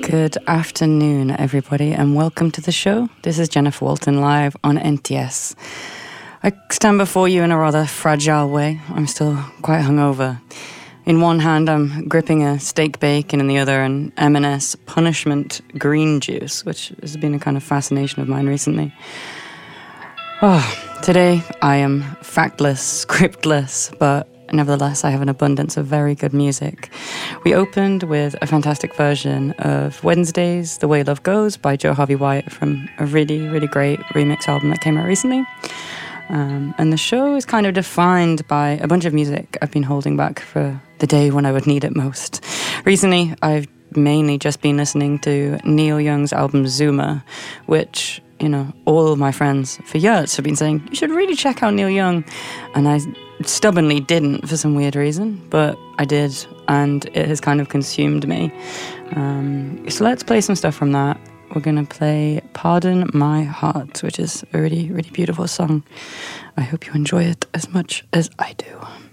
Good afternoon, everybody, and welcome to the show. This is Jennifer Walton live on NTS. I stand before you in a rather fragile way. I'm still quite hungover. In one hand, I'm gripping a steak bacon, and in the other, an M&S Punishment green juice, which has been a kind of fascination of mine recently. Today, I am factless, scriptless, but nevertheless, I have an abundance of very good music. We opened with a fantastic version of Wednesday's The Way Love Goes by Joe Harvey Wyatt from a really, really great remix album that came out recently. And the show is kind of defined by a bunch of music I've been holding back for the day when I would need it most. Recently, I've mainly just been listening to Neil Young's album Zuma, which, you know, all of my friends for years have been saying, you should really check out Neil Young. And I stubbornly didn't for some weird reason, but I did, and it has kind of consumed me. So let's play some stuff from that. We're going to play Pardon My Heart, which is a really, really beautiful song. I hope you enjoy it as much as I do.